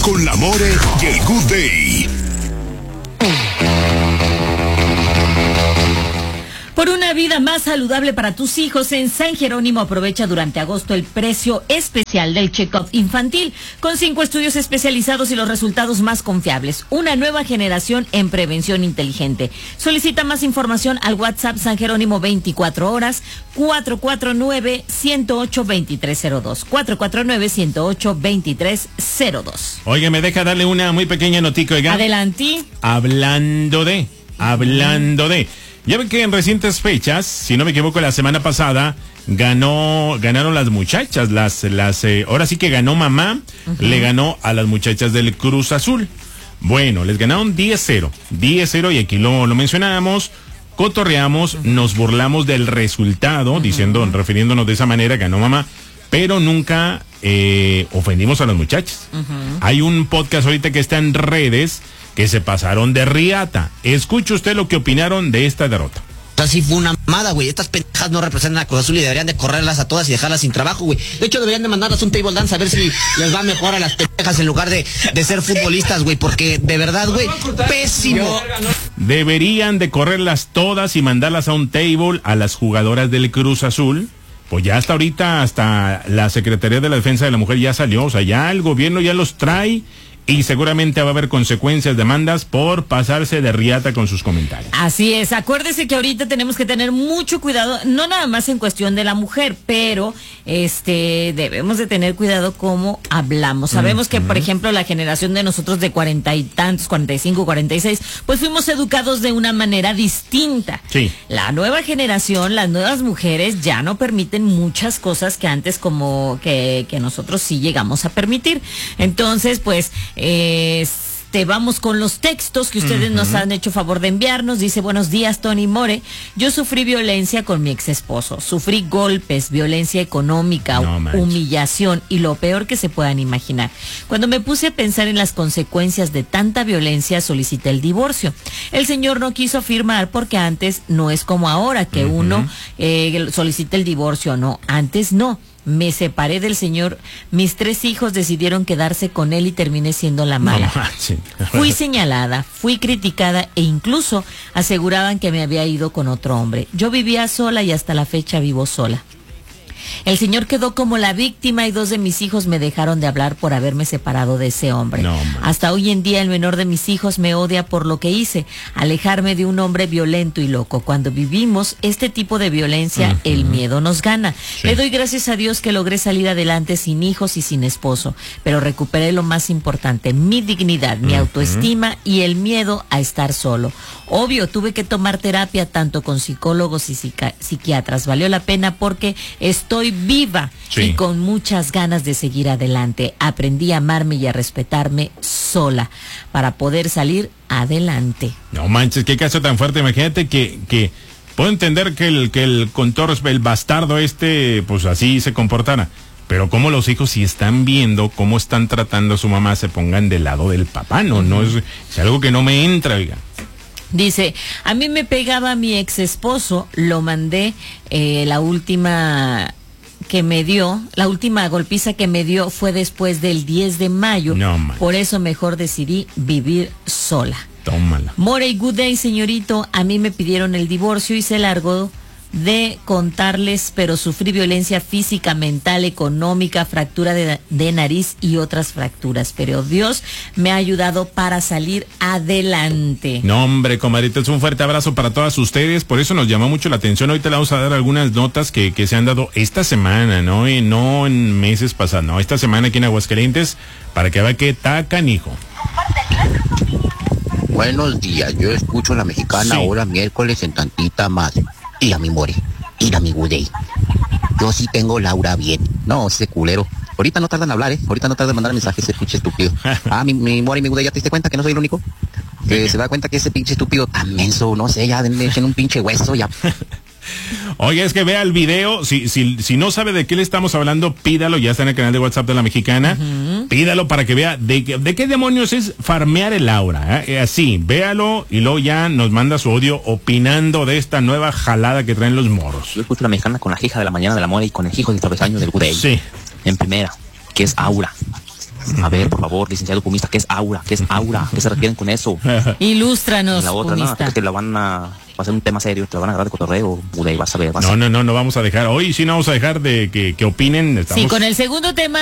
con la More y el Good Day. Por una vida más saludable para tus hijos, en San Jerónimo aprovecha durante agosto el precio especial del check-up infantil, con 5 estudios especializados y los resultados más confiables. Una nueva generación en prevención inteligente. Solicita más información al WhatsApp San Jerónimo 24 horas 449-108-2302. 449-108-2302. Oye, me deja darle una muy pequeña notica, oiga. Adelante. Hablando de. Ya ven que en recientes fechas, si no me equivoco, la semana pasada ganaron las muchachas, ahora sí que ganó mamá, le ganó a las muchachas del Cruz Azul. Bueno, les ganaron 10-0 y aquí lo mencionamos, cotorreamos, nos burlamos del resultado, refiriéndonos de esa manera, ganó mamá, pero nunca ofendimos a las muchachas. Hay un podcast ahorita que está en redes que se pasaron de riata. Escuche usted lo que opinaron de esta derrota. Así fue una mamada, güey. Estas pendejas no representan a Cruz Azul y deberían de correrlas a todas y dejarlas sin trabajo, güey. De hecho, deberían de mandarlas un table dance a ver si les va mejor a las pendejas en lugar de ser futbolistas, güey. Porque, de verdad, güey, pésimo. Deberían de correrlas todas y mandarlas a un table a las jugadoras del Cruz Azul. Pues ya hasta ahorita, hasta la Secretaría de la Defensa de la Mujer ya salió. O sea, ya el gobierno ya los trae. Y seguramente va a haber consecuencias, demandas por pasarse de riata con sus comentarios. Así es, acuérdese que ahorita tenemos que tener mucho cuidado, no nada más en cuestión de la mujer, pero debemos de tener cuidado cómo hablamos. Sabemos que, por ejemplo, la generación de nosotros de 40 y tantos, 45, 46, pues fuimos educados de una manera distinta. Sí. La nueva generación, las nuevas mujeres ya no permiten muchas cosas que antes como que nosotros sí llegamos a permitir. Entonces, pues vamos con los textos que ustedes nos han hecho favor de enviarnos. Dice: buenos días, Tony More. Yo sufrí violencia con mi ex esposo. Sufrí golpes, violencia económica, humillación y lo peor que se puedan imaginar. Cuando me puse a pensar en las consecuencias de tanta violencia, solicité el divorcio. El señor no quiso firmar porque antes no es como ahora que uno solicita el divorcio. No, antes no. Me separé del señor, mis 3 hijos decidieron quedarse con él y terminé siendo la mala. Fui señalada, fui criticada e incluso aseguraban que me había ido con otro hombre. Yo vivía sola y hasta la fecha vivo sola. El señor quedó como la víctima y 2 de mis hijos me dejaron de hablar por haberme separado de ese hombre. Hasta hoy en día el menor de mis hijos me odia por lo que hice, alejarme de un hombre violento y loco. Cuando vivimos este tipo de violencia, el miedo nos gana. Le doy gracias a Dios que logré salir adelante sin hijos y sin esposo, pero recuperé lo más importante, mi dignidad, mi autoestima y el miedo a estar solo. Obvio, tuve que tomar terapia tanto con psicólogos y psiquiatras. Valió la pena porque estoy viva y con muchas ganas de seguir adelante. Aprendí a amarme y a respetarme sola para poder salir adelante. No manches, qué caso tan fuerte. Imagínate que puedo entender que el contorno, el bastardo pues así se comportara. Pero como los hijos, si están viendo cómo están tratando a su mamá, se pongan del lado del papá. No es algo que no me entra, oiga. Dice: a mí me pegaba mi ex esposo, lo mandé, la última golpiza que me dio fue después del 10 de mayo. Por eso mejor decidí vivir sola. Tómala. More y good day, señorito. A mí me pidieron el divorcio y se largó de contarles, pero sufrí violencia física, mental, económica, fractura de nariz y otras fracturas, pero Dios me ha ayudado para salir adelante. No, hombre, comadrita, es un fuerte abrazo para todas ustedes. Por eso nos llamó mucho la atención. Ahorita le vamos a dar algunas notas que se han dado esta semana, ¿no? Y no en meses pasados, no, esta semana aquí en Aguascalientes, para que vea que está canijo. Buenos días, yo escucho La Mexicana ahora miércoles en tantita más. Y a mi More, y a mi Good Day. Yo sí tengo Laura bien. No, ese culero. Ahorita no tardan en hablar, ahorita no tardan en mandar mensajes, ese pinche estúpido. Mi More y mi Good Day, ¿ya te diste cuenta que no soy el único? Que se da cuenta que ese pinche estúpido tan menso, no sé, ya denle un pinche hueso, ya. Oye, es que vea el video, si no sabe de qué le estamos hablando, pídalo, ya está en el canal de WhatsApp de La Mexicana, pídalo para que vea de qué demonios es farmear el aura, así, véalo y luego ya nos manda su audio opinando de esta nueva jalada que traen los moros. Yo escucho La Mexicana con la hija de la mañana de la More y con el hijo del travesaño del Good Day. Sí. En primera, que es Aura. A ver, por favor, licenciado pumista, ¿qué es aura? ¿Qué es aura? ¿Qué se refieren con eso? Ilústranos, La otra, pumista. no, que la van a hacer un tema serio, te la van a agarrar de cotorreo, Uday, vas a ver. No vamos a dejar, hoy sí no vamos a dejar de que opinen. Sí, con el segundo tema